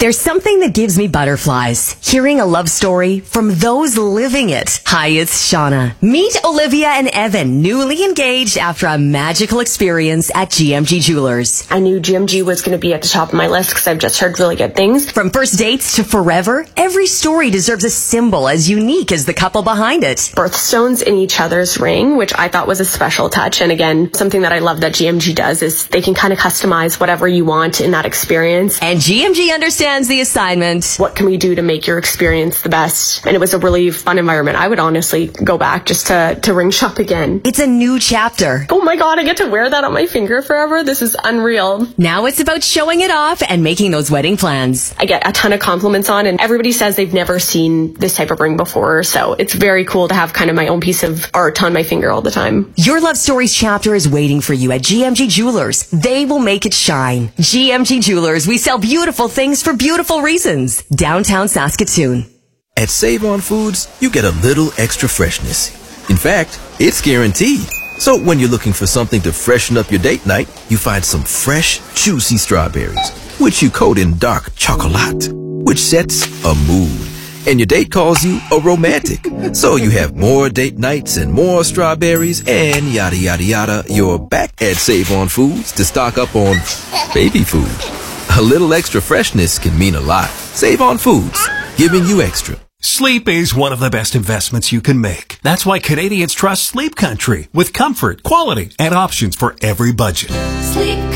There's something that gives me butterflies. Hearing a love story from those living it. Hi, it's Shauna. Meet Olivia and Evan, newly engaged after a magical experience at GMG Jewelers. I knew GMG was going to be at the top of my list because I've just heard really good things. From first dates to forever, every story deserves a symbol as unique as the couple behind it. Birthstones in each other's ring, which I thought was a special touch. And again, something that I love that GMG does is they can kind of customize whatever you want in that experience. And GMG understands the assignment. What can we do to make your experience the best? And it was a really fun environment. I would honestly go back just to ring shop again. It's a new chapter. Oh my God, I get to wear that on my finger forever. This is unreal. Now it's about showing it off and making those wedding plans. I get a ton of compliments on, and everybody says they've never seen this type of ring before. So it's very cool to have kind of my own piece of art on my finger all the time. Your love stories chapter is waiting for you at GMG Jewelers. They will make it shine. GMG Jewelers, we sell beautiful things for beautiful reasons. Downtown Saskatoon. At Save-On Foods, you get a little extra freshness. In fact, it's guaranteed. So when you're looking for something to freshen up your date night, you find some fresh, juicy strawberries, which you coat in dark chocolate, which sets a mood. And your date calls you a romantic. So you have more date nights and more strawberries and yada yada yada. You're back at Save-On Foods to stock up on baby food. A little extra freshness can mean a lot. Save-On Foods, giving you extra. Sleep is one of the best investments you can make. That's why Canadians trust Sleep Country with comfort, quality, and options for every budget. Sleep